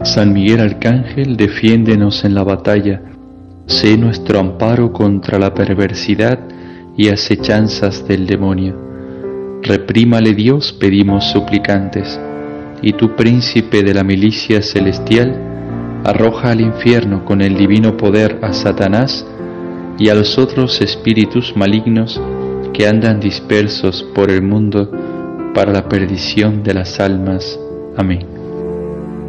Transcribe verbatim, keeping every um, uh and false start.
San Miguel Arcángel, defiéndenos en la batalla, sé nuestro amparo contra la perversidad y acechanzas del demonio. Reprímale Dios, pedimos suplicantes, y tú, príncipe de la milicia celestial, arroja al infierno con el divino poder a Satanás y a los otros espíritus malignos que andan dispersos por el mundo para la perdición de las almas. Amén.